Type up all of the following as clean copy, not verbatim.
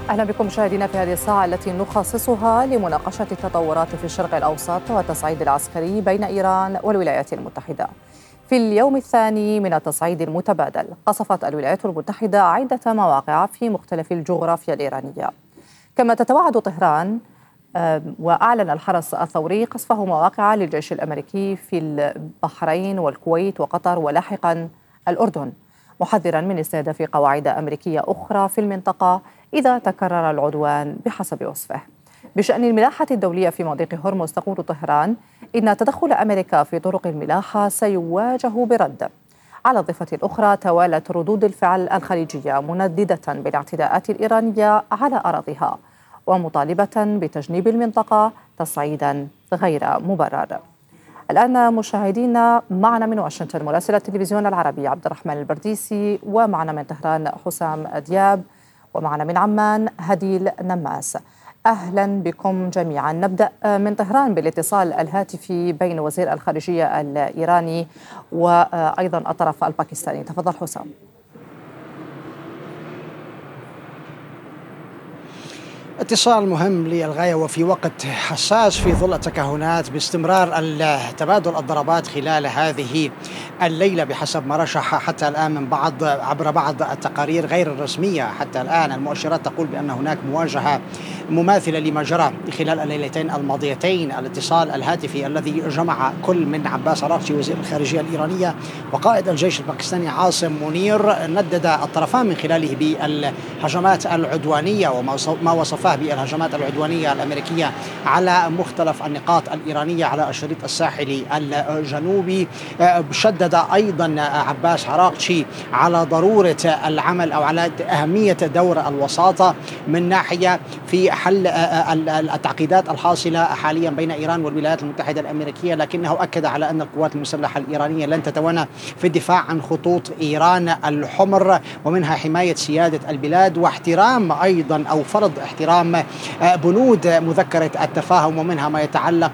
أهلا بكم مشاهدينا في هذه الساعة التي نخصصها لمناقشة التطورات في الشرق الأوسط والتصعيد العسكري بين إيران والولايات المتحدة. في اليوم الثاني من التصعيد المتبادل، قصفت الولايات المتحدة عدة مواقع في مختلف الجغرافيا الإيرانية، كما تتوعد طهران وأعلن الحرس الثوري قصفه مواقع للجيش الأمريكي في البحرين والكويت وقطر ولاحقا الأردن، محذرا من استهداف قواعد أمريكية أخرى في المنطقة إذا تكرر العدوان بحسب وصفه. بشأن الملاحة الدولية في مضيق هرمز، تقول طهران إن تدخل أمريكا في طرق الملاحة سيواجه برد. على الضفة الأخرى، توالت ردود الفعل الخليجية منددة بالاعتداءات الإيرانية على أراضيها ومطالبة بتجنيب المنطقة تصعيدا غير مبرر. الآن مشاهدينا، معنا من واشنطن مراسل التلفزيون العربي عبد الرحمن البرديسي، ومعنا من طهران حسام دياب، ومعنا من عمان هديل نماس. أهلا بكم جميعا. نبدأ من طهران بالاتصال الهاتفي بين وزير الخارجية الإيراني وأيضا الطرف الباكستاني. تفضل حسام. اتصال مهم للغاية وفي وقت حساس في ظل التكهنات باستمرار تبادل الضربات خلال هذه الليلة بحسب ما رشح حتى الآن من عبر بعض التقارير غير الرسمية. حتى الآن المؤشرات تقول بأن هناك مواجهة مماثلة لما جرى خلال الليلتين الماضيتين. الاتصال الهاتفي الذي جمع كل من عباس عراقچي وزير الخارجية الإيرانية وقائد الجيش الباكستاني عاصم منير ندد الطرفان من خلاله بالهجمات العدوانية وما وصفاه بالهجمات العدوانية الأمريكية على مختلف النقاط الإيرانية على الشريط الساحلي الجنوبي. شدد أيضا عباس عراقچي على ضرورة العمل أو على أهمية دور الوساطة من ناحية في حل التعقيدات الحاصلة حاليا بين إيران والولايات المتحدة الأمريكية، لكنه أكد على أن القوات المسلحة الإيرانية لن تتوانى في الدفاع عن خطوط إيران الحمر، ومنها حماية سيادة البلاد واحترام أيضا أو فرض احترام بنود مذكرة التفاهم، ومنها ما يتعلق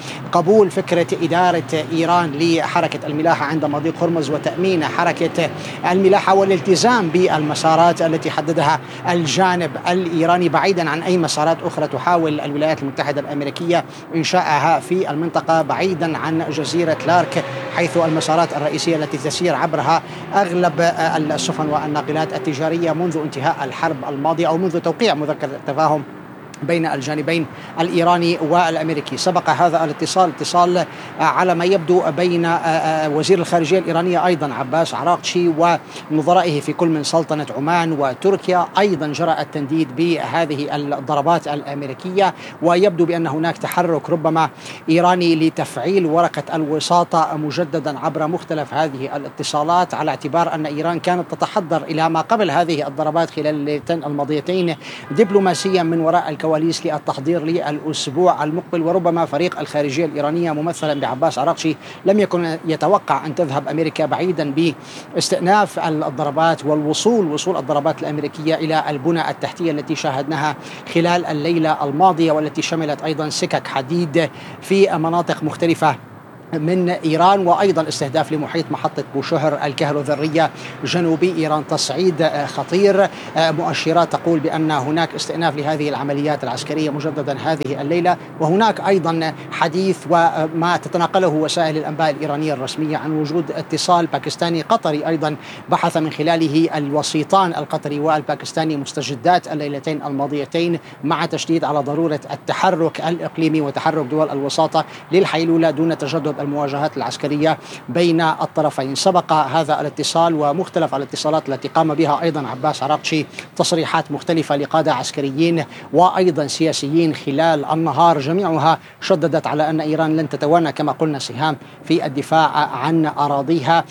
بقبول فكرة إدارة إيران لحركة الملاحة عند مضيق هرمز وتأمين حركة الملاحة والالتزام بالمسارات التي حددها الجانب الإيراني بعيدا عن أي مسارات أخرى تحاول الولايات المتحدة الأمريكية إنشائها في المنطقة بعيدا عن جزيرة لارك، حيث المسارات الرئيسية التي تسير عبرها أغلب السفن والناقلات التجارية منذ انتهاء الحرب الماضية أو منذ توقيع مذكرة التفاهم بين الجانبين الإيراني والأمريكي. سبق هذا الاتصال على ما يبدو بين وزير الخارجية الإيرانية أيضا عباس عراقچي ونظرائه في كل من سلطنة عمان وتركيا. أيضا جرى التنديد بهذه الضربات الأمريكية، ويبدو بأن هناك تحرك ربما إيراني لتفعيل ورقة الوساطة مجددا عبر مختلف هذه الاتصالات، على اعتبار أن إيران كانت تتحضر إلى ما قبل هذه الضربات خلال الليلتين الماضيتين دبلوماسيا من وراء الكواليس للتحضير للأسبوع المقبل. وربما فريق الخارجية الإيرانية ممثلا بعباس عراقچي لم يكن يتوقع أن تذهب أمريكا بعيدا باستئناف الضربات وصول الضربات الأمريكية إلى البنى التحتية التي شاهدناها خلال الليلة الماضية، والتي شملت أيضا سكك حديد في مناطق مختلفة من إيران، وأيضا استهداف لمحيط محطة بوشهر الكهروذرية جنوبي إيران. تصعيد خطير، مؤشرات تقول بأن هناك استئناف لهذه العمليات العسكرية مجددا هذه الليلة. وهناك أيضا حديث وما تتناقله وسائل الأنباء الإيرانية الرسمية عن وجود اتصال باكستاني قطري أيضا بحث من خلاله الوسيطان القطري والباكستاني مستجدات الليلتين الماضيتين، مع تشديد على ضرورة التحرك الإقليمي وتحرك دول الوساطة للحيلولة دون تجدد المواجهات العسكرية بين الطرفين. سبق هذا الاتصال ومختلف الاتصالات التي قام بها أيضا عباس عراقچي تصريحات مختلفة لقادة عسكريين وأيضا سياسيين خلال النهار، جميعها شددت على أن إيران لن كما قلنا سهام في الدفاع عن أراضيها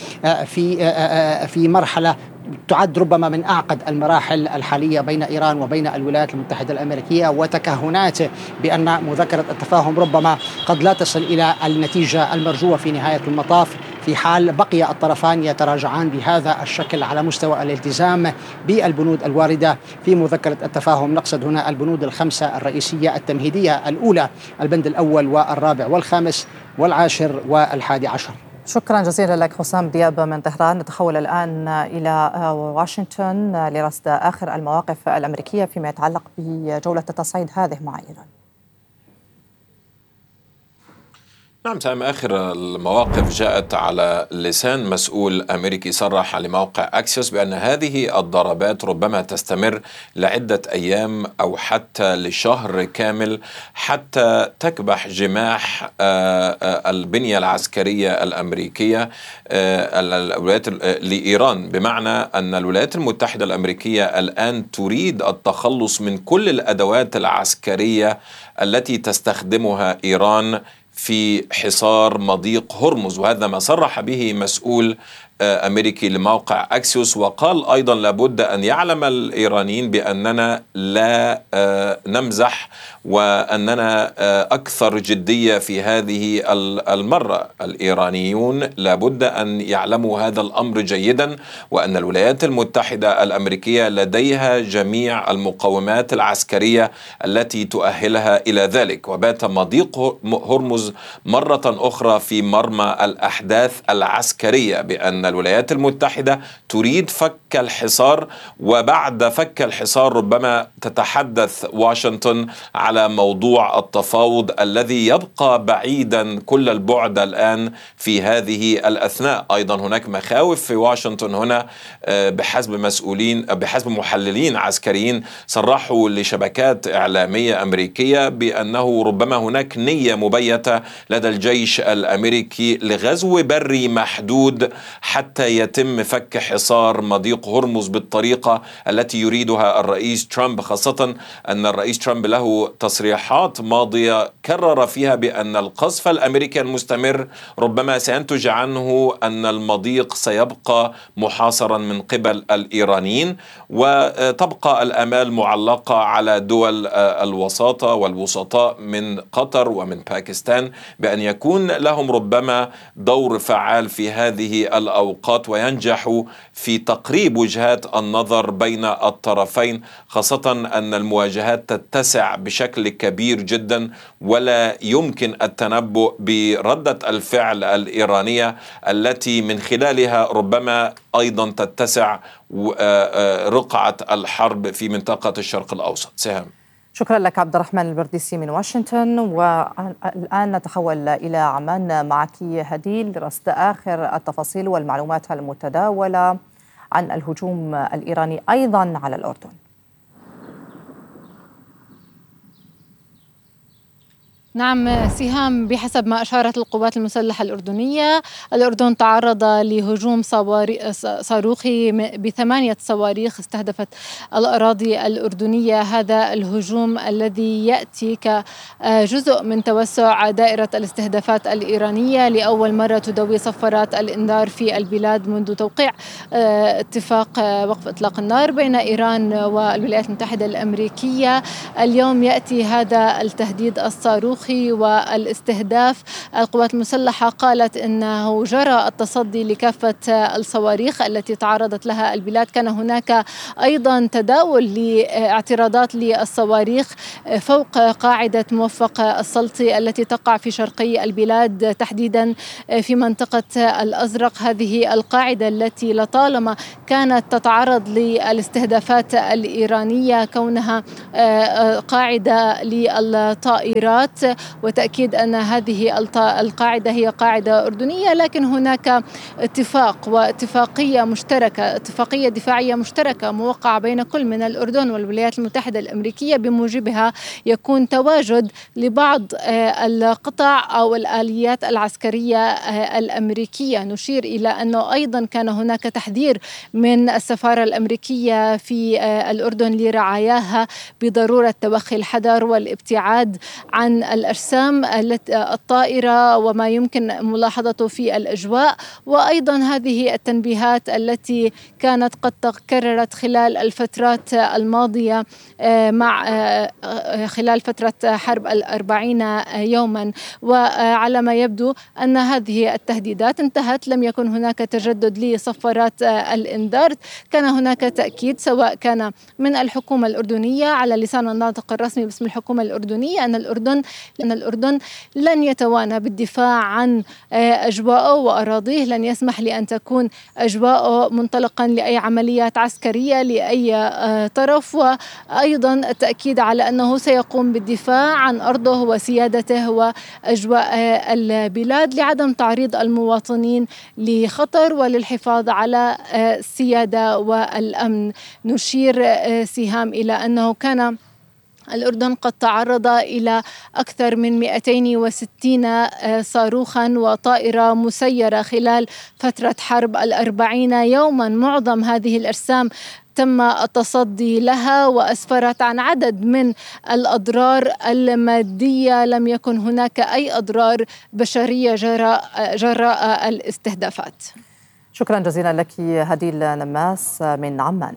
في مرحلة تعد ربما من أعقد المراحل الحالية بين إيران وبين الولايات المتحدة الأمريكية، وتكهنات بأن مذكرة التفاهم ربما قد لا تصل إلى النتيجة المرجوة في نهاية المطاف في حال بقي الطرفان يتراجعان بهذا الشكل على مستوى الالتزام بالبنود الواردة في مذكرة التفاهم. نقصد هنا البنود الخمسة الرئيسية التمهيدية الأولى، البند الأول والرابع والخامس والعاشر والحادي عشر. شكرا جزيلا لك حسام دياب من طهران. نتحول الآن إلى واشنطن لرصد آخر المواقف الأمريكية فيما يتعلق بجولة التصعيد هذه مع إيران. نعم سام، آخر المواقف جاءت على لسان مسؤول أمريكي صرح لموقع أكسيوس بأن هذه الضربات ربما تستمر لعدة أيام أو حتى لشهر كامل حتى تكبح جماح البنية العسكرية الأمريكية الولايات لإيران، بمعنى أن الولايات المتحدة الأمريكية الآن تريد التخلص من كل الأدوات العسكرية التي تستخدمها إيران في حصار مضيق هرمز، وهذا ما صرح به مسؤول أمريكي لموقع أكسيوس. وقال أيضا لابد أن يعلم الإيرانيين بأننا لا نمزح وأننا أكثر جدية في هذه المرة. الإيرانيون لابد أن يعلموا هذا الأمر جيدا، وأن الولايات المتحدة الأمريكية لديها جميع المقومات العسكرية التي تؤهلها إلى ذلك. وبات مضيق هرمز مرة أخرى في مرمى الأحداث العسكرية، بأن الولايات المتحدة تريد فك الحصار، وبعد فك الحصار ربما تتحدث واشنطن على موضوع التفاوض الذي يبقى بعيدا كل البعد الآن في هذه الأثناء. أيضا هناك مخاوف في واشنطن هنا بحسب محللين عسكريين صرحوا لشبكات إعلامية أمريكية بأنه ربما هناك نية مبيتة لدى الجيش الأمريكي لغزو بري محدود حتى يتم فك حصار مضيق هرمز بالطريقة التي يريدها الرئيس ترامب، خاصة أن الرئيس ترامب له تصريحات ماضية كرر فيها بأن القصف الأمريكي المستمر ربما سينتج عنه أن المضيق سيبقى محاصرا من قبل الإيرانيين، وتبقى الآمال معلقة على دول الوساطة والوسطاء من قطر ومن باكستان بأن يكون لهم ربما دور فعال في هذه الأوقات وينجحوا في تقريب وجهات النظر بين الطرفين، خاصة أن المواجهات تتسع بشكل كبير جدا ولا يمكن التنبؤ بردة الفعل الإيرانية التي من خلالها ربما أيضا تتسع رقعة الحرب في منطقة الشرق الأوسط. سهام. شكرا لك عبد الرحمن البرديسي من واشنطن. والآن نتحول إلى عمان معك هديل لرصد آخر التفاصيل والمعلومات المتداولة عن الهجوم الإيراني أيضا على الأردن. نعم سهام، بحسب ما أشارت القوات المسلحة الأردنية، الأردن تعرض لهجوم صاروخي ب8 صواريخ استهدفت الأراضي الأردنية. هذا الهجوم الذي يأتي كجزء من توسع دائرة الاستهدافات الإيرانية، لأول مرة تدوي صفارات الإنذار في البلاد منذ توقيع اتفاق وقف إطلاق النار بين إيران والولايات المتحدة الأمريكية. اليوم يأتي هذا التهديد الصاروخي والاستهداف. القوات المسلحة قالت إنه جرى التصدي لكافة الصواريخ التي تعرضت لها البلاد. كان هناك أيضا تداول لاعتراضات للصواريخ فوق قاعدة موفق السلطي التي تقع في شرقي البلاد، تحديدا في منطقة الأزرق. هذه القاعدة التي لطالما كانت تتعرض للاستهدافات الإيرانية كونها قاعدة للطائرات، وتأكيد أن هذه القاعدة هي قاعدة أردنية، لكن هناك اتفاق واتفاقية مشتركة، اتفاقية دفاعية مشتركة موقعة بين كل من الأردن والولايات المتحدة الأمريكية، بموجبها يكون تواجد لبعض القطع أو الآليات العسكرية الأمريكية. نشير إلى أنه أيضا كان هناك تحذير من السفارة الأمريكية في الأردن لرعاياها بضرورة توخي الحذر والابتعاد عن الأجسام الطائرة وما يمكن ملاحظته في الأجواء. وأيضا هذه التنبيهات التي كانت قد تكررت خلال الفترات الماضية مع خلال فترة حرب 40 يوما، وعلى ما يبدو أن هذه التهديدات انتهت. لم يكن هناك تجدد لصفارات الإنذار. كان هناك تأكيد سواء كان من الحكومة الأردنية على لسان الناطق الرسمي باسم الحكومة الأردنية أن الأردن لأن الأردن لن يتوانى بالدفاع عن أجواءه وأراضيه، لن يسمح لأن تكون أجواءه منطلقا لأي عمليات عسكرية لأي طرف، وأيضا التأكيد على أنه سيقوم بالدفاع عن أرضه وسيادته وأجواء البلاد لعدم تعريض المواطنين لخطر وللحفاظ على السيادة والأمن. نشير سهام إلى أنه كان الأردن قد تعرض إلى أكثر من 260 صاروخا وطائرة مسيرة خلال فترة حرب 40 يوما. معظم هذه الأجسام تم التصدي لها وأسفرت عن عدد من الأضرار المادية، لم يكن هناك أي أضرار بشرية جراء الاستهدافات. شكرا جزيلا لك هديل نماس من عمان.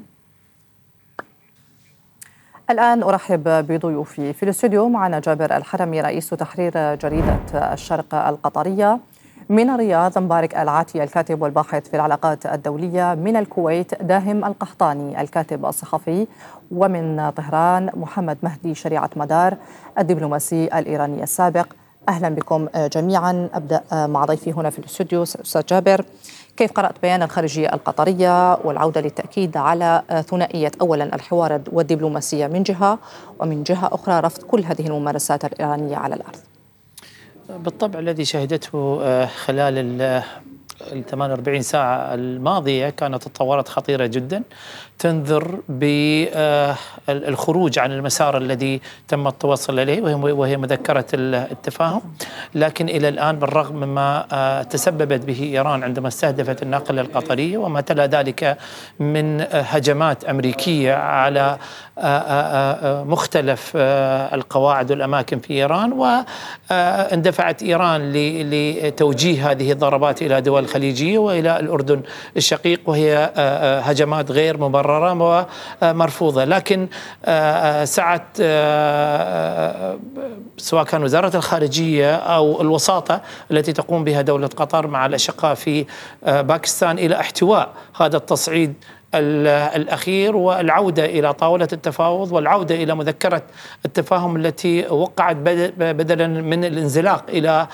الآن أرحب بضيوفي في الاستوديو. معنا جابر الحرمي رئيس تحرير جريدة الشرق القطرية، من الرياض مبارك العاتي الكاتب والباحث في العلاقات الدولية، من الكويت داهم القحطاني الكاتب الصحفي، ومن طهران محمد مهدي شريعة مدار الدبلوماسي الإيراني السابق. أهلا بكم جميعا. أبدأ مع ضيفي هنا في الاستوديو أستاذ جابر، كيف قرأت بيان الخارجية القطرية والعودة للتأكيد على ثنائية أولا الحوار والدبلوماسية من جهة، ومن جهة أخرى رفض كل هذه الممارسات الإيرانية على الأرض؟ بالطبع الذي شهدته خلال 48 ساعة الماضية كانت تطورات خطيرة جدا تنذر بالخروج عن المسار الذي تم التوصل إليه، وهي مذكرة التفاهم. لكن إلى الآن بالرغم مما تسببت به إيران عندما استهدفت الناقلة القطرية وما تلا ذلك من هجمات أمريكية على مختلف القواعد والأماكن في إيران، واندفعت إيران لتوجيه هذه الضربات إلى دول خليجية وإلى الأردن الشقيق، وهي هجمات غير مبررة ومرفوضة. لكن سعت سواء كان وزارة الخارجية أو الوساطة التي تقوم بها دولة قطر مع الأشقاء في باكستان إلى احتواء هذا التصعيد الأخير والعودة إلى طاولة التفاوض والعودة إلى مذكرة التفاهم التي وقعت بدلا من الانزلاق إلى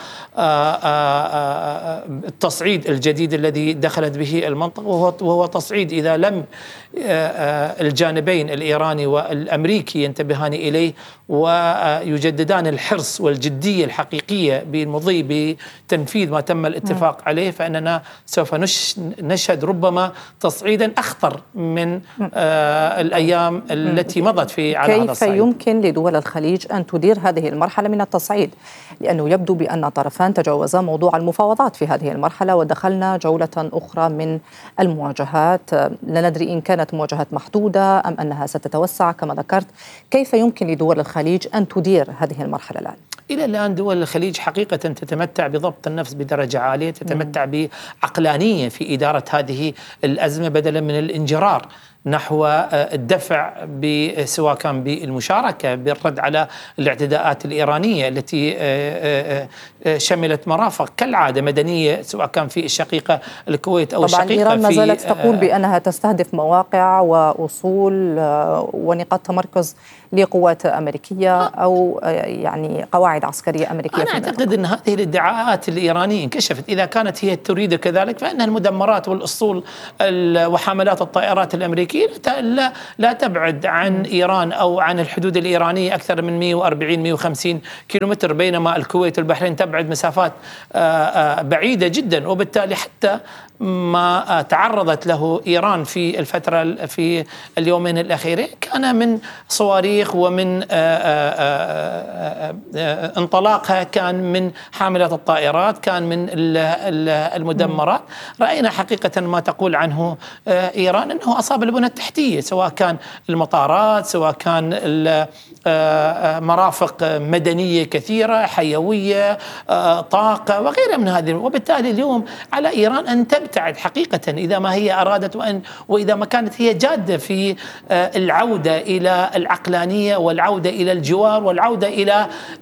التصعيد الجديد الذي دخلت به المنطقة، وهو تصعيد إذا لم الجانبين الإيراني والأمريكي ينتبهان إليه ويجددان الحرص والجدية الحقيقية بالمضي بتنفيذ ما تم الاتفاق عليه، فإننا سوف نشهد ربما تصعيدا أخطر من الأيام التي مضت على هذا الصعيد. كيف يمكن لدول الخليج أن تدير هذه المرحلة من التصعيد؟ لأنه يبدو بأن الطرفان تجاوزا موضوع المفاوضات في هذه المرحلة ودخلنا جولة أخرى من المواجهات. لا ندري إن كانت مواجهات محدودة أم أنها ستتوسع كما ذكرت. كيف يمكن لدول الخليج أن تدير هذه المرحلة الآن؟ إلى الآن دول الخليج حقيقة تتمتع بضبط النفس بدرجة عالية، تتمتع بعقلانية في إدارة هذه الأزمة بدلا من الانجرار نحو الدفع سواء كان بالمشاركة بالرد على الاعتداءات الإيرانية التي شملت مرافق كالعادة مدنية سواء كان في الشقيقة الكويت أو طبعا الشقيقة. إيران ما زالت تقول بأنها تستهدف مواقع وأصول ونقاط تمركز لقوات أمريكية أو يعني قواعد عسكرية أمريكية. أنا أعتقد أن هذه الادعاءات الإيرانية انكشفت. إذا كانت هي تريد كذلك فإن المدمرات والأسطول وحاملات الطائرات الأمريكية لا تبعد عن إيران أو عن الحدود الإيرانية أكثر من 140-150 كيلومتر، بينما الكويت والبحرين تبعد مسافات بعيدة جدا. وبالتالي حتى ما تعرضت له إيران في اليومين الأخيرين كان من صواريخ ومن انطلاقها كان من حاملات الطائرات، كان من المدمرات. رأينا حقيقة ما تقول عنه إيران أنه أصاب البنى التحتية، سواء كان المطارات، سواء كان مرافق مدنية كثيرة، حيوية، طاقة وغيرها من هذه. وبالتالي اليوم على إيران أن تبتعد حقيقة إذا ما هي أرادت وإذا ما كانت هي جادة في العودة إلى العقلانية والعودة إلى الجوار والعودة إلى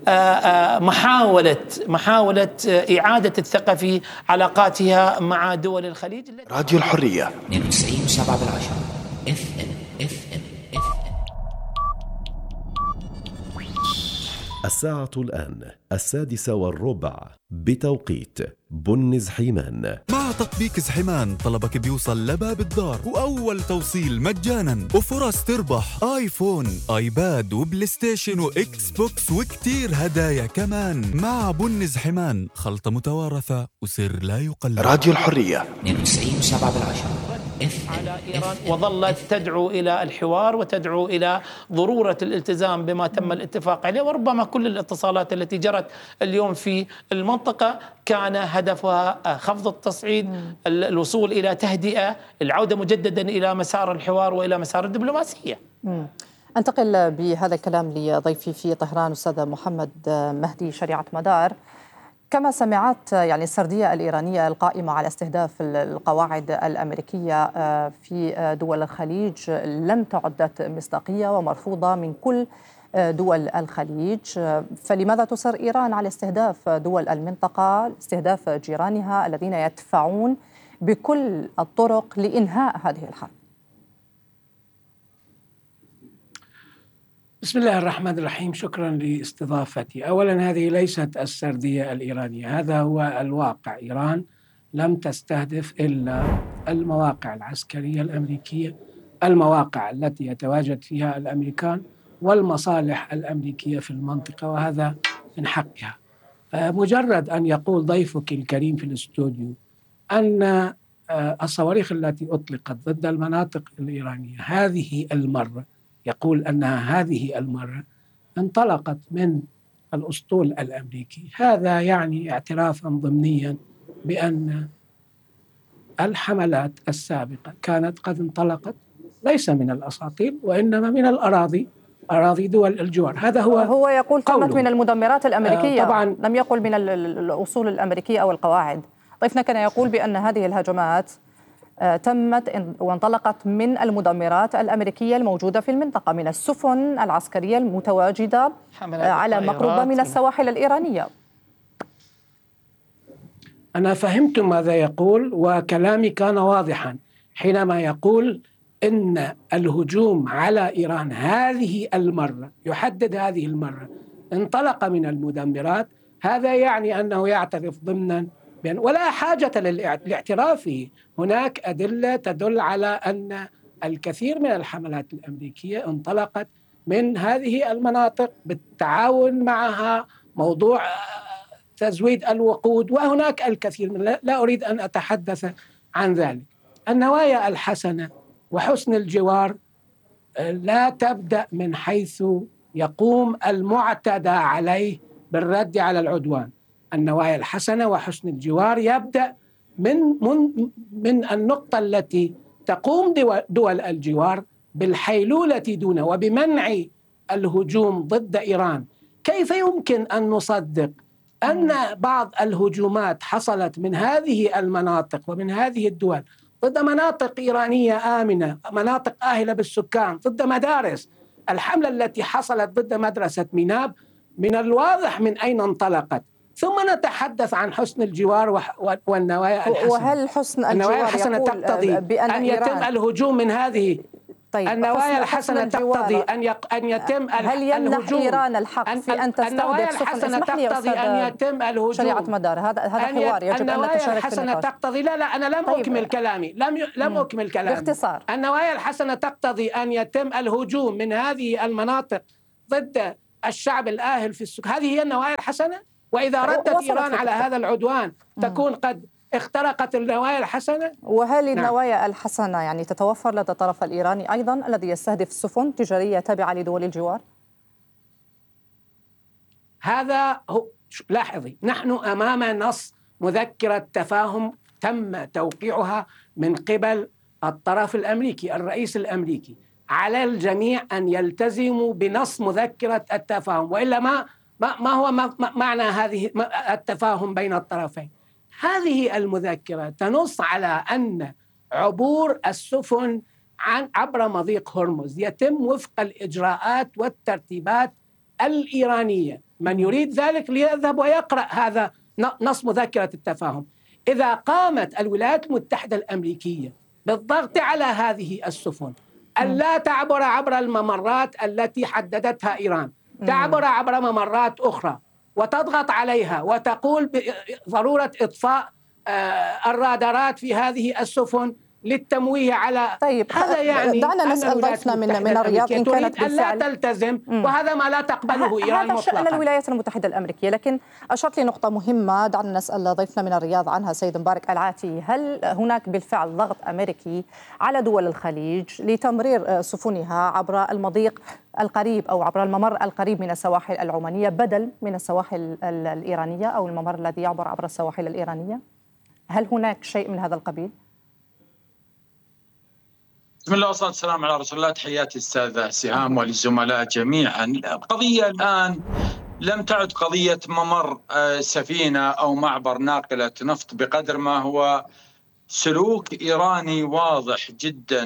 محاولة إعادة الثقة في علاقاتها مع دول الخليج. راديو الحرية 92.7 FM. الساعة الآن 6:15 بتوقيت بن زحيمان. مع تطبيق زحيمان طلبك بيوصل لباب الدار، وأول توصيل مجانا، وفرص تربح آيفون، آيباد، وبلاي ستيشن، وإكس بوكس، وكتير هدايا كمان. مع بن زحيمان، خلطة متوارثة وسر لا يقلد. راديو الحرية 92.7 على إيران، وظلت تدعو إلى الحوار وتدعو إلى ضرورة الالتزام بما تم الاتفاق عليه. وربما كل الاتصالات التي جرت اليوم في المنطقة كان هدفها خفض التصعيد، الوصول إلى تهدئة، العودة مجددا إلى مسار الحوار وإلى مسار الدبلوماسية. أنتقل بهذا الكلام لضيفي في طهران أستاذ محمد مهدي شريعة مدار. كما سمعت يعني السردية الإيرانية القائمة على استهداف القواعد الأمريكية في دول الخليج لم تعد ذات مصداقية ومرفوضة من كل دول الخليج، فلماذا تصر إيران على استهداف دول المنطقة، استهداف جيرانها الذين يدفعون بكل الطرق لإنهاء هذه الحرب؟ بسم الله الرحمن الرحيم، شكرا لاستضافتي. أولا هذه ليست السردية الإيرانية، هذا هو الواقع. إيران لم تستهدف إلا المواقع العسكرية الأمريكية، المواقع التي يتواجد فيها الأمريكان والمصالح الأمريكية في المنطقة، وهذا من حقها. مجرد أن يقول ضيفك الكريم في الاستوديو أن الصواريخ التي أطلقت ضد المناطق الإيرانية هذه المرة، يقول أنها هذه المرة انطلقت من الأسطول الأمريكي، هذا يعني اعترافا ضمنيا بأن الحملات السابقة كانت قد انطلقت ليس من الأساطيل وإنما من الأراضي، أراضي دول الجوار. هذا هو يقول تمت من المدمرات الأمريكية، طبعا لم يقل من الأصول الأمريكية أو القواعد. ضيفنا كان يقول بأن هذه الهجمات تمت وانطلقت من المدمرات الأمريكية الموجودة في المنطقة، من السفن العسكرية المتواجدة على مقربة من السواحل الإيرانية. أنا فهمت ماذا يقول، وكلامي كان واضحا حينما يقول إن الهجوم على إيران هذه المرة، يحدد هذه المرة، انطلق من المدمرات. هذا يعني أنه يعترف ضمنا ولا حاجة لاعترافه. هناك أدلة تدل على أن الكثير من الحملات الأمريكية انطلقت من هذه المناطق بالتعاون معها، موضوع تزويد الوقود، وهناك الكثير من لا أريد أن أتحدث عن ذلك. النوايا الحسنة وحسن الجوار لا تبدأ من حيث يقوم المعتدى عليه بالرد على العدوان. النوايا الحسنة وحسن الجوار يبدأ من النقطة التي تقوم دول الجوار بالحيلولة دونه وبمنع الهجوم ضد إيران. كيف يمكن أن نصدق أن بعض الهجومات حصلت من هذه المناطق ومن هذه الدول ضد مناطق إيرانية آمنة، مناطق آهلة بالسكان، ضد مدارس؟ الحملة التي حصلت ضد مدرسة ميناب من الواضح من أين انطلقت. ثم نتحدث عن حسن الجوار والنوايا الحسنة. وهل حسن النوايا الحسنة تقتضي أن يتم الهجوم من هذه؟ طيب، النوايا الحسنة تقتضي أن يتم هل يمنح إيران الحق في أن تستهدف سفن؟ تقتضي أن يتم الهجوم. شريعة مدار، هذا حوار يجب أن لا تشارك في الحسنة تقتضي لا أنا لم أكمل كلامي، لم أكمل كلامي باختصار. النوايا الحسنة تقتضي أن يتم الهجوم من هذه المناطق ضد الشعب الآهل في السكان، هذه هي النوايا الحسنة. وإذا ردت إيران على هذا العدوان تكون قد اخترقت النوايا الحسنة. وهل النوايا الحسنة يعني تتوفر لدى الطرف الإيراني أيضا الذي يستهدف سفن تجارية تابعة لدول الجوار؟ هذا هو. لاحظي، نحن أمام نص مذكرة تفاهم تم توقيعها من قبل الطرف الأمريكي، الرئيس الأمريكي. على الجميع أن يلتزموا بنص مذكرة التفاهم، وإلا ما هو معنى هذه التفاهم بين الطرفين. هذه المذكرة تنص على أن عبور السفن عبر مضيق هرمز يتم وفق الإجراءات والترتيبات الإيرانية. من يريد ذلك ليذهب ويقرأ هذا نص مذكرة التفاهم. إذا قامت الولايات المتحدة الأمريكية بالضغط على هذه السفن ألا تعبر عبر الممرات التي حددتها إيران، تعبر عبر ممرات أخرى وتضغط عليها وتقول بضرورة إطفاء الرادارات في هذه السفن للتمويه على. طيب هذا يعني دعنا نسأل ضيفنا من الرياض إن كانت بالفعل لا تلتزم، وهذا ما لا تقبله إيران هذا شأن مطلقا. الولايات المتحدة الأمريكية، لكن أشرت لنقطة مهمة دعنا نسأل ضيفنا من الرياض عنها سيد مبارك العاتي. هل هناك بالفعل ضغط أمريكي على دول الخليج لتمرير سفنها عبر المضيق القريب أو عبر الممر القريب من السواحل العمانية بدل من السواحل الإيرانية أو الممر الذي يعبر عبر السواحل الإيرانية؟ هل هناك شيء من هذا القبيل؟ بسم الله والصلاة والسلام على رسول الله. تحياتي أستاذة سهام وللزملاء جميعا. القضية الآن لم تعد قضية ممر سفينة أو معبر ناقلة نفط بقدر ما هو سلوك إيراني واضح جدا.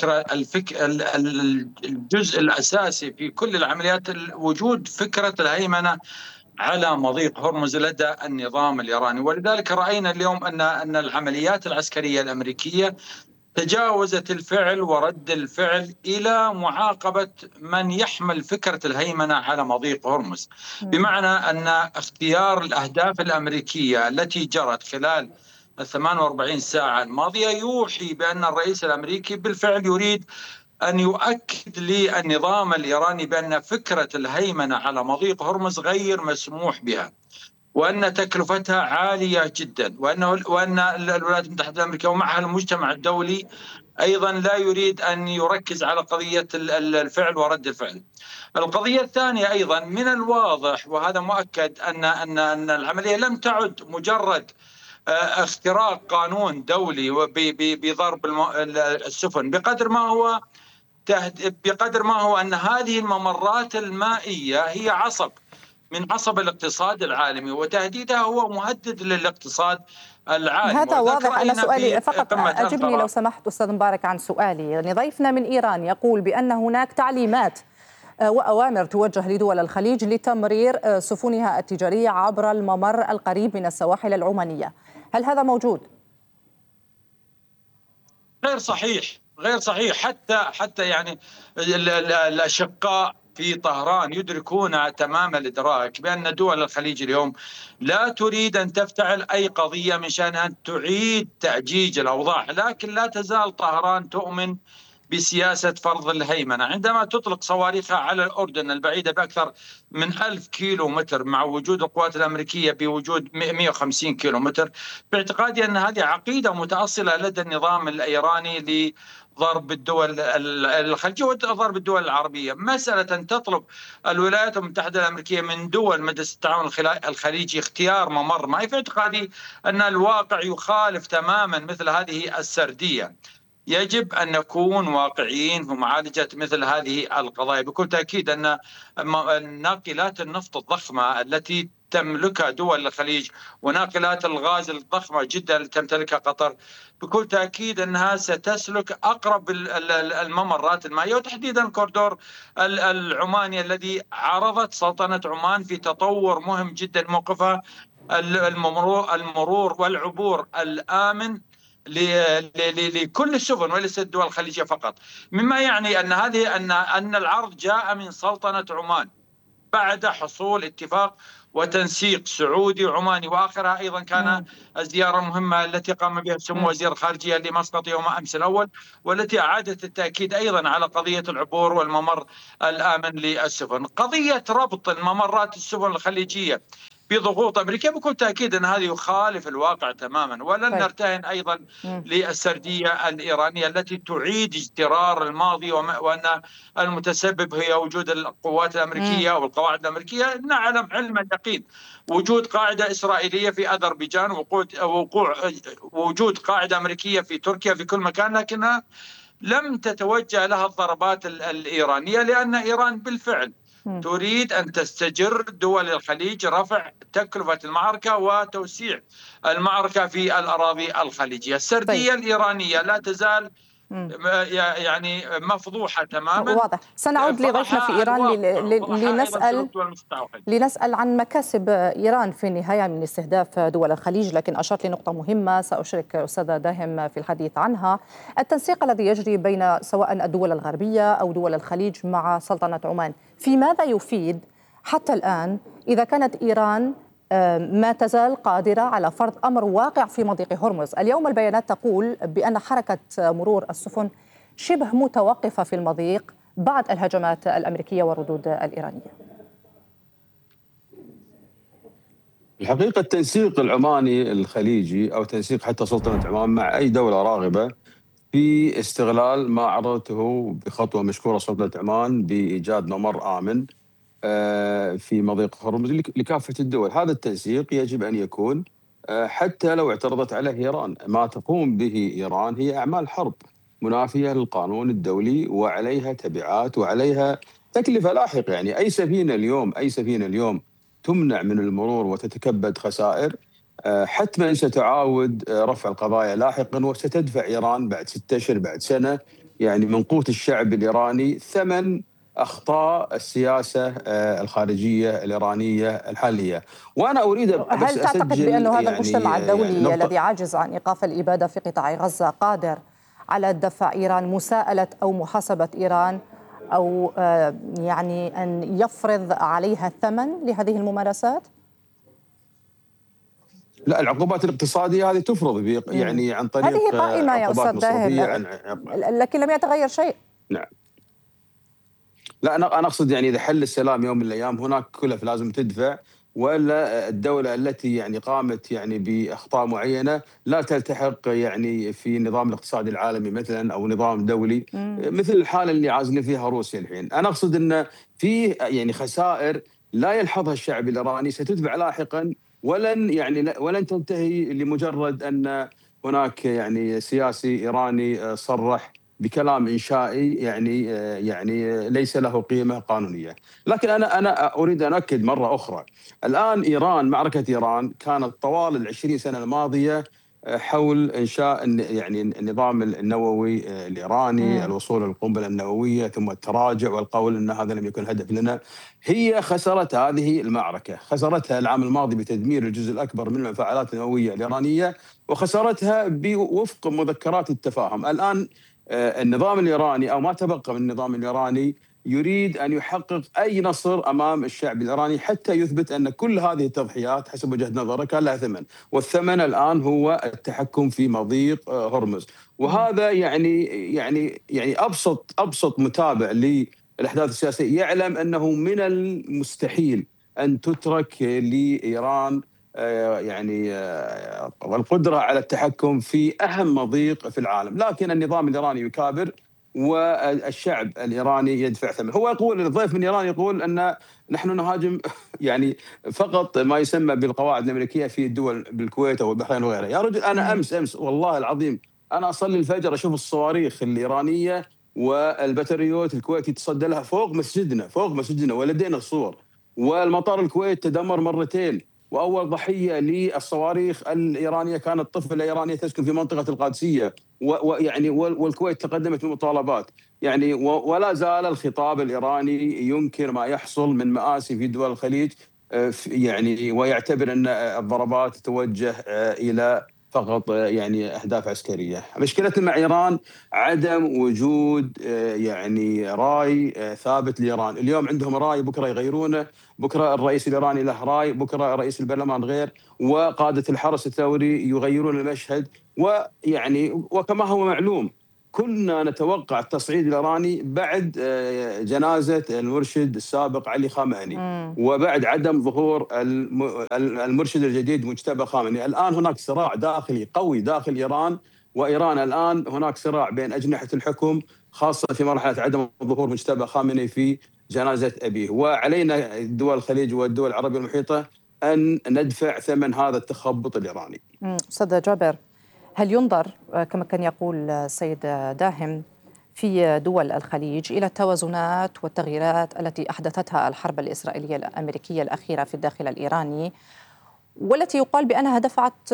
الجزء الأساسي في كل العمليات وجود فكرة الهيمنة على مضيق هرمز لدى النظام الإيراني، ولذلك رأينا اليوم أن العمليات العسكرية الأمريكية تجاوزت الفعل ورد الفعل إلى معاقبة من يحمل فكرة الهيمنة على مضيق هرمز، بمعنى أن اختيار الأهداف الأمريكية التي جرت خلال 48 ساعة الماضية يوحي بأن الرئيس الأمريكي بالفعل يريد أن يؤكد للنظام الإيراني بأن فكرة الهيمنة على مضيق هرمز غير مسموح بها، وأن تكلفتها عالية جدا، وأن الولايات المتحدة الأمريكية ومعها المجتمع الدولي أيضا لا يريد أن يركز على قضية الفعل ورد الفعل. القضية الثانية أيضا من الواضح وهذا مؤكد أن العملية لم تعد مجرد اختراق قانون دولي بضرب السفن بقدر ما هو أن هذه الممرات المائية هي عصب من عصب الاقتصاد العالمي، وتهديدها هو مهدد للاقتصاد العالمي. هذا واضح. أنا سؤالي فقط أجبني لو سمحت أستاذ مبارك عن سؤالي. يعني ضيفنا من إيران يقول بأن هناك تعليمات وأوامر توجه لدول الخليج لتمرير سفنها التجارية عبر الممر القريب من السواحل العمانية، هل هذا موجود؟ غير صحيح. حتى يعني الأشقاء في طهران يدركون تمام الإدراك بأن دول الخليج اليوم لا تريد أن تفتعل أي قضية من شأنها أن تعيد تأجيج الأوضاع، لكن لا تزال طهران تؤمن بسياسة فرض الهيمنة. عندما تطلق صواريخها على الأردن البعيدة بأكثر من 1000 كيلو متر مع وجود القوات الأمريكية بوجود 150 كيلو متر، باعتقادي أن هذه عقيدة متأصلة لدى النظام الإيراني ضرب الدول الخليجية وضرب الدول العربية. مسألة أن تطلب الولايات المتحدة الأمريكية من دول مجلس التعاون الخليجي اختيار ممر مائي، في اعتقادي أن الواقع يخالف تماما مثل هذه السردية. يجب أن نكون واقعيين في معالجة مثل هذه القضايا. بكل تأكيد أن ناقلات النفط الضخمة التي تملكها دول الخليج وناقلات الغاز الضخمة جدا التي تمتلكها قطر بكل تأكيد أنها ستسلك أقرب الممرات المائية، وتحديدا الكوريدور العماني الذي عرضت سلطنة عمان في تطور مهم جدا موقفها المرور والعبور الآمن لكل السفن وليس الدول الخليجية فقط، مما يعني أن العرض جاء من سلطنة عمان بعد حصول اتفاق وتنسيق سعودي عماني، واخرها ايضا كان الزياره المهمه التي قام بها سمو وزير الخارجيه لمسقط يوم امس الاول، والتي اعادت التاكيد ايضا على قضيه العبور والممر الامن للسفن. قضيه ربط الممرات السفن الخليجيه بضغوط أمريكية بكل تأكيد أن هذا يخالف الواقع تماما، ولن نرتهن أيضا للسردية الإيرانية التي تعيد اجترار الماضي، وأن المتسبب هي وجود القوات الأمريكية والقواعد الأمريكية. نعلم علم اليقين وجود قاعدة إسرائيلية في أذربيجان، وجود قاعدة أمريكية في تركيا، في كل مكان، لكنها لم تتوجه لها الضربات الإيرانية، لأن إيران بالفعل تريد أن تستجر دول الخليج رفع تكلفة المعركة وتوسيع المعركة في الأراضي الخليجية. السردية الإيرانية لا تزال يعني مفضوحة تماما. واضح. سنعود لضيفنا في إيران لنسأل عن مكاسب إيران في النهاية من استهداف دول الخليج، لكن أشرت لنقطة مهمة سأشرك أستاذ داهم في الحديث عنها. التنسيق الذي يجري بين سواء الدول الغربية أو دول الخليج مع سلطنة عمان، في ماذا يفيد حتى الآن إذا كانت إيران ما تزال قادرة على فرض أمر واقع في مضيق هرمز. اليوم البيانات تقول بأن حركة مرور السفن شبه متوقفة في المضيق بعد الهجمات الأمريكية والردود الإيرانية. الحقيقة التنسيق العماني الخليجي أو تنسيق حتى سلطنة عمان مع أي دولة راغبة في استغلال ما عرضته بخطوة مشكورة سلطنة عمان بإيجاد ممر آمن في مضيق هرمز لكافة الدول. هذا التنسيق يجب أن يكون حتى لو اعترضت عليه إيران. ما تقوم به إيران هي أعمال حرب منافية للقانون الدولي وعليها تبعات وعليها تكلفة لاحقة. يعني أي سفينة اليوم تمنع من المرور وتتكبد خسائر حتما ستعاود رفع القضايا لاحقا، وستدفع إيران بعد 6 أشهر بعد سنة يعني من قوت الشعب الإيراني ثمن أخطاء السياسة الخارجية الإيرانية الحالية. وأنا أريد بس هل تعتقد بأن هذا المجتمع الدولي الذي عاجز عن إيقاف الإبادة في قطاع غزة قادر على دفع إيران مساءلة أو محاسبة إيران أو يعني أن يفرض عليها الثمن لهذه الممارسات؟ لا، العقوبات الاقتصادية هذه تفرض يعني عن طريق هذه قائمة يا أستاذ داهم، لكن لم يتغير شيء. نعم. لا، أنا أقصد يعني إذا حل السلام يوم من الأيام هناك كلف لازم تدفع، ولا الدولة التي يعني قامت يعني بأخطاء معينة لا تلتحق يعني في النظام الاقتصادي العالمي مثلا أو نظام دولي مثل الحالة اللي عازلين فيها روسيا الحين. أنا أقصد أن في يعني خسائر لا يلحظها الشعب الإيراني ستدفع لاحقا، ولن تنتهي لمجرد أن هناك يعني سياسي إيراني صرح بكلام إنشائي يعني ليس له قيمة قانونية. لكن أنا أريد أن أؤكد مرة أخرى، الآن معركة إيران كانت طوال 20 سنة الماضية حول إنشاء يعني النظام النووي الإيراني، الوصول للقنبلة النووية، ثم التراجع والقول أن هذا لم يكن هدف لنا. هي خسرت هذه المعركة، خسرتها العام الماضي بتدمير الجزء الأكبر من المفاعلات النووية الإيرانية، وخسرتها بوفق مذكرات التفاهم. الآن النظام الإيراني أو ما تبقى من النظام الإيراني يريد أن يحقق أي نصر أمام الشعب الإيراني حتى يثبت أن كل هذه التضحيات حسب وجهة نظره كان لها ثمن، والثمن الآن هو التحكم في مضيق هرمز. وهذا يعني أبسط متابع للأحداث السياسية يعلم أنه من المستحيل أن تترك لإيران والقدرة على التحكم في أهم مضيق في العالم. لكن النظام الإيراني يكابر والشعب الإيراني يدفع ثمن. هو يقول، الضيف من إيران يقول أن نحن نهاجم يعني فقط ما يسمى بالقواعد الأمريكية في الدول بالكويت أو البحرين وغيرها. يا رجل أنا أمس والله العظيم أنا أصلي الفجر أشوف الصواريخ الإيرانية والبتريوت الكويتي تصدى لها فوق مسجدنا ولدينا الصور. والمطار الكويت تدمر مرتين، وأول ضحية للصواريخ الإيرانية كانت طفلة إيرانية تسكن في منطقة القادسية، والكويت تقدمت بالمطالبات يعني، ولا زال الخطاب الإيراني ينكر ما يحصل من مآسي في دول الخليج يعني، ويعتبر أن الضربات توجه إلى فقط يعني أهداف عسكرية. مشكلتنا مع إيران عدم وجود يعني راي ثابت لإيران. اليوم عندهم راي، بكرة يغيرونه، بكرة الرئيس الإيراني له راي، بكرة رئيس البرلمان غير، وقادة الحرس الثوري يغيرون المشهد. وكما هو معلوم كنا نتوقع التصعيد الإيراني بعد جنازة المرشد السابق علي خامنئي وبعد عدم ظهور المرشد الجديد مجتبى خامنئي. الآن هناك صراع داخلي قوي داخل إيران، وإيران الآن هناك صراع بين أجنحة الحكم، خاصة في مرحلة عدم ظهور مجتبى خامنئي في جنازة أبيه. وعلينا دول الخليج والدول العربية المحيطة أن ندفع ثمن هذا التخبط الإيراني. أستاذ جابر، هل ينظر كما كان يقول السيد داهم في دول الخليج إلى التوازنات والتغييرات التي أحدثتها الحرب الإسرائيلية الأمريكية الأخيرة في الداخل الإيراني، والتي يقال بأنها دفعت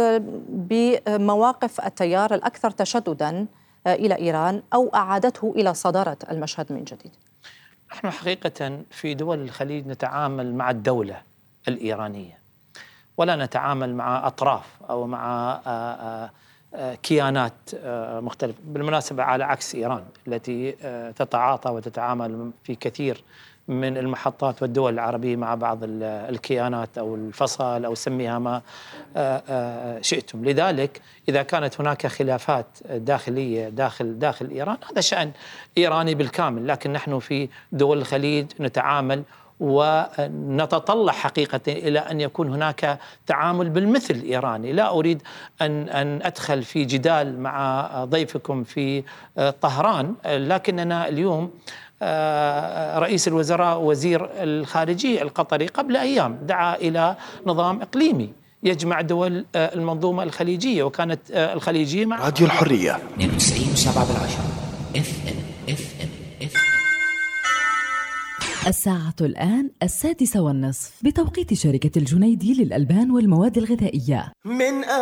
بمواقف التيار الأكثر تشدداً إلى إيران أو أعادته إلى صدارة المشهد من جديد؟ نحن حقيقة في دول الخليج نتعامل مع الدولة الإيرانية، ولا نتعامل مع أطراف أو مع كيانات مختلفة. بالمناسبة على عكس إيران التي تتعاطى وتتعامل في كثير من المحطات والدول العربية مع بعض الكيانات أو الفصل أو سميها ما شئتم. لذلك إذا كانت هناك خلافات داخلية داخل إيران هذا شأن إيراني بالكامل، لكن نحن في دول الخليج نتعامل ونتطلع حقيقة إلى أن يكون هناك تعامل بالمثل الإيراني. لا أريد أن أدخل في جدال مع ضيفكم في طهران، لكننا اليوم رئيس الوزراء وزير الخارجية القطري قبل أيام دعا إلى نظام إقليمي يجمع دول المنظومة الخليجية، وكانت الخليجية مع راديو الحرية 92.7 FM. الساعة الآن 6:30 بتوقيت شركة الجنيدي للألبان والمواد الغذائية.